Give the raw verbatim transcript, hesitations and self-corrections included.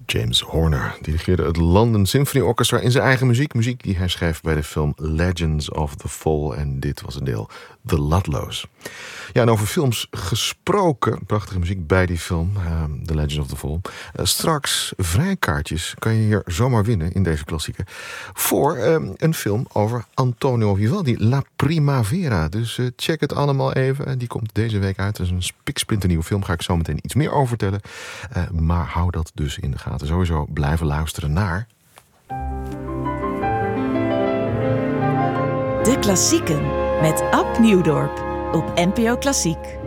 James Horner dirigeerde het London Symphony Orchestra in zijn eigen muziek. Muziek die hij schreef bij de film Legends of the Fall. En dit was een deel, The Ludlows. Ja, en over films gesproken. Prachtige muziek bij die film, uh, The Legends of the Fall. Uh, straks vrijkaartjes kan je hier zomaar winnen in deze klassieker. Voor uh, een film over Antonio Vivaldi, La Primavera. Dus uh, check het allemaal even. Die komt deze week uit. Het is een spiksplinternieuwe film. Daar ga ik zo meteen iets meer over vertellen. Uh, maar hou dat dus in de gaten. Sowieso blijven luisteren naar... De Klassieken met Ab Nieuwdorp op N P O Klassiek.